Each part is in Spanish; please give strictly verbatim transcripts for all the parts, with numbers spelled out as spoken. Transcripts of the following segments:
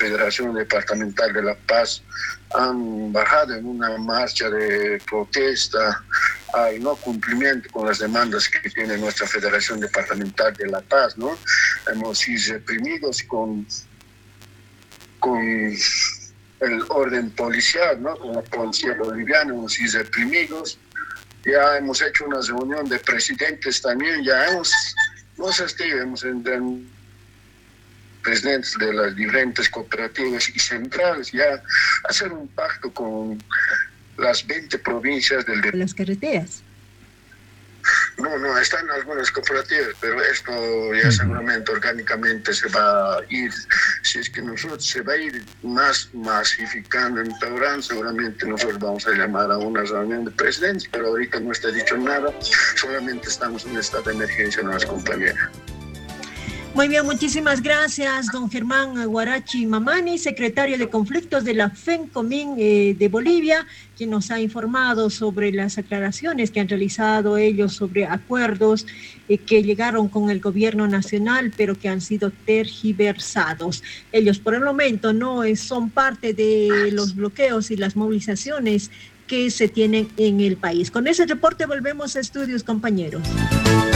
Federación Departamental de La Paz han bajado en una marcha de protesta al no cumplimiento con las demandas que tiene nuestra Federación Departamental de La Paz, ¿no? Hemos sido reprimidos con, con el orden policial, ¿no? Con la policía boliviana, hemos sido reprimidos. Ya hemos hecho una reunión de presidentes también, ya hemos, hemos asistido, hemos entrado presidentes de las diferentes cooperativas y centrales, ya hacer un pacto con las veinte provincias del de las carreteras. No, no, están algunas cooperativas, pero esto ya seguramente orgánicamente se va a ir, si es que nosotros se va a ir más masificando en Taurán, seguramente nosotros vamos a llamar a una reunión de presidentes, pero ahorita no está dicho nada, solamente estamos en estado de emergencia, no las compañeras. Muy bien, muchísimas gracias, don Germán Huarachi Mamani, secretario de Conflictos de la FENCOMIN eh, de Bolivia, quien nos ha informado sobre las aclaraciones que han realizado ellos sobre acuerdos eh, que llegaron con el gobierno nacional, pero que han sido tergiversados. Ellos por el momento no eh, son parte de los bloqueos y las movilizaciones que se tienen en el país. Con ese reporte volvemos a estudios, compañeros.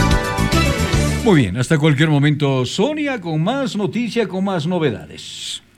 Muy bien, hasta cualquier momento, Sonia, con más noticia, con más novedades.